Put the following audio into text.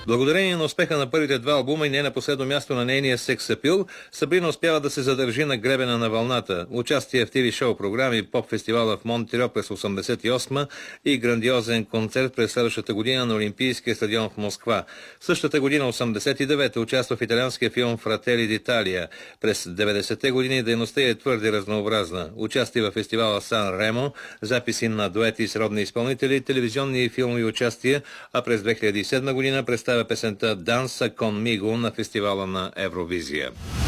Благодарение на успеха на първите два албума и не на последно място на нейния секс-апил, Сабрина успява да се задържи на гребена на вълната. Участие в ТВ шоу програми, поп-фестивала в Монтеро през 1988 и грандиозен концерт през следващата година на Олимпийския стадион в Москва. Същата година, 1989, участва в италианския филм «Фрателли d'Italia». През 90-те години дейността е твърде разнообразна. Участие в фестивала Сан Ремо, записи на дуети с родни изпълнители, телевизионни и филмови участия, а през 2007 година представя песента «Danza conmigo» на фестивала на Евровизия.